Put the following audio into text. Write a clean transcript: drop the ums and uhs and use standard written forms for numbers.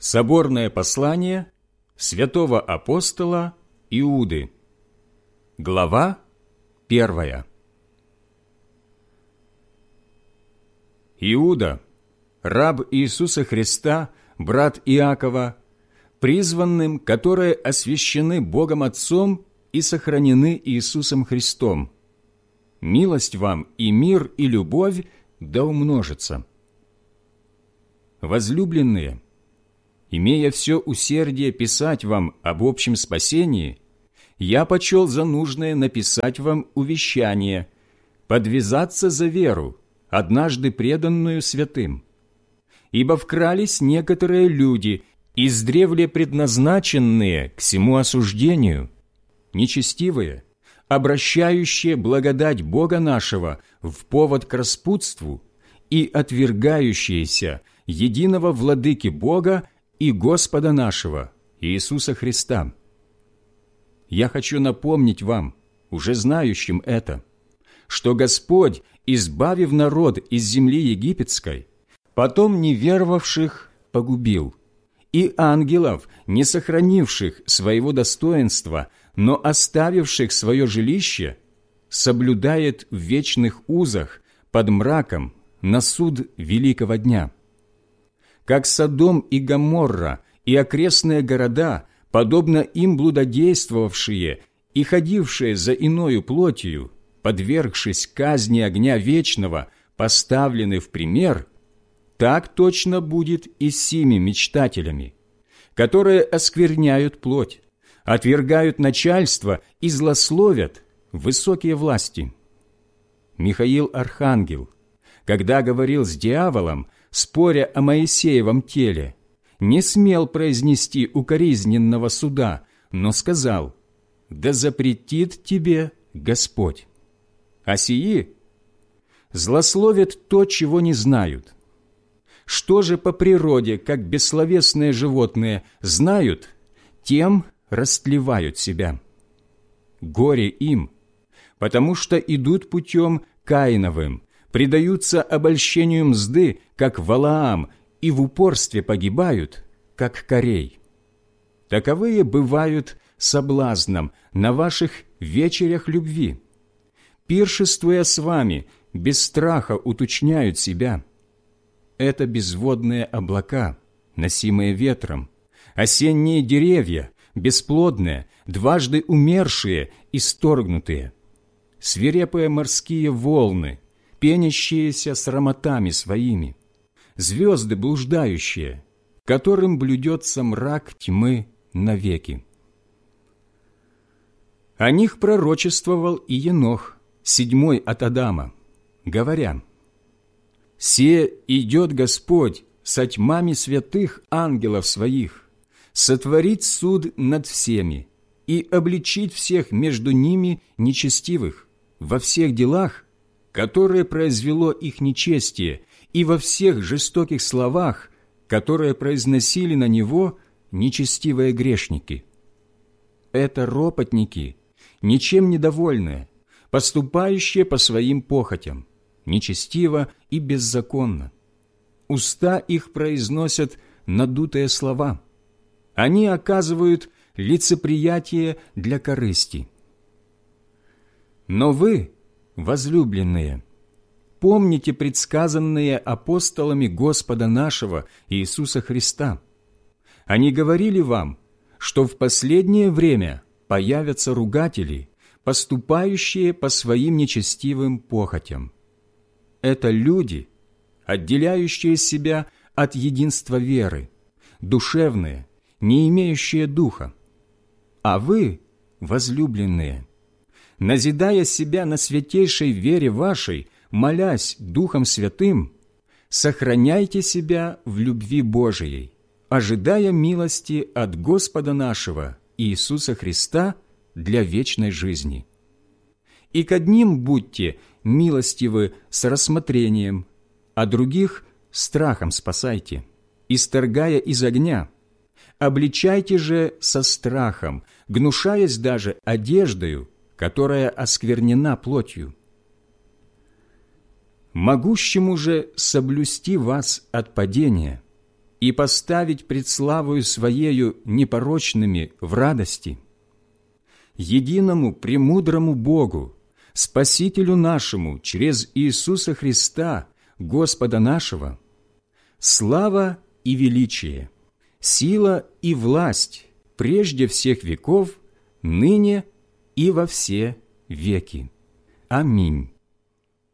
Соборное послание святого апостола Иуды. Глава 1. Иуда, раб Иисуса Христа, брат Иакова, призванным, которые освящены Богом Отцом и сохранены Иисусом Христом. Милость вам и мир, и любовь да умножится. Возлюбленные, имея все усердие писать вам об общем спасении, я почел за нужное написать вам увещание, подвязаться за веру, однажды преданную святым. Ибо вкрались некоторые люди, издревле предназначенные к сему осуждению, нечестивые, обращающие благодать Бога нашего в повод к распутству и отвергающиеся единого владыки Бога и Господа нашего, Иисуса Христа. Я хочу напомнить вам, уже знающим это, что Господь, избавив народ из земли египетской, потом неверовавших погубил, и ангелов, не сохранивших своего достоинства, но оставивших свое жилище, соблюдает в вечных узах под мраком на суд великого дня. Как Содом и Гоморра и окрестные города, подобно им блудодействовавшие и ходившие за иною плотью, подвергшись казни огня вечного, поставлены в пример, так точно будет и с сими мечтателями, которые оскверняют плоть, отвергают начальство и злословят высокие власти. Михаил Архангел, когда говорил с дьяволом, споря о Моисеевом теле, не смел произнести укоризненного суда, но сказал: «Да запретит тебе Господь». А сии злословят то, чего не знают. Что же по природе, как бессловесные животные, знают, тем растлевают себя. Горе им, потому что идут путем Каиновым, предаются обольщению мзды, как Валаам, и в упорстве погибают, как Корей. Таковые бывают соблазном на ваших вечерях любви. Пиршествуя с вами, без страха уточняют себя. Это безводные облака, носимые ветром, осенние деревья, бесплодные, дважды умершие, исторгнутые, свирепые морские волны, пенящиеся срамотами своими, звезды блуждающие, которым блюдется мрак тьмы навеки. О них пророчествовал и Енох, 7-й от Адама, говоря: «Се идет Господь со тьмами святых ангелов своих, сотворить суд над всеми и обличить всех между ними нечестивых во всех делах, которые произвело их нечестие, и во всех жестоких словах, которые произносили на него нечестивые грешники. Это ропотники, ничем недовольные, поступающие по своим похотям, нечестиво и беззаконно. Уста их произносят надутые слова. Они оказывают лицеприятие для корысти. Но вы, возлюбленные, помните предсказанные апостолами Господа нашего Иисуса Христа. Они говорили вам, что в последнее время появятся ругатели, поступающие по своим нечестивым похотям. Это люди, отделяющие себя от единства веры, душевные, не имеющие духа. А вы, возлюбленные, назидая себя на святейшей вере вашей, молясь Духом Святым, сохраняйте себя в любви Божией, ожидая милости от Господа нашего Иисуса Христа для вечной жизни. И к одним будьте милостивы с рассмотрением, а других страхом спасайте, исторгая из огня. Обличайте же со страхом, гнушаясь даже одеждою, которая осквернена плотью. Могущему же соблюсти вас от падения и поставить пред славою Своею непорочными в радости. Единому премудрому Богу, Спасителю нашему через Иисуса Христа, Господа нашего, слава и величие, сила и власть прежде всех веков, ныне и во все веки. Аминь.